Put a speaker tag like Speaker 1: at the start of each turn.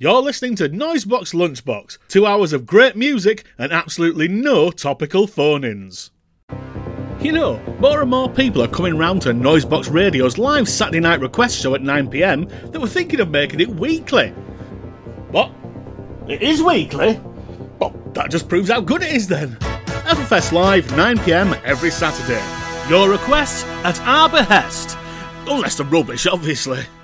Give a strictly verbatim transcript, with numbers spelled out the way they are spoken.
Speaker 1: You're listening to Noisebox Lunchbox, two hours of great music and absolutely no topical phone-ins. You know, more and more people are coming round to Noisebox Radio's live Saturday night request show at nine p m that were thinking of making it weekly. What? It is weekly? Well, that just proves how good it is then. Everfest Live, nine p m every Saturday. Your requests at our behest. Unless they're rubbish, obviously.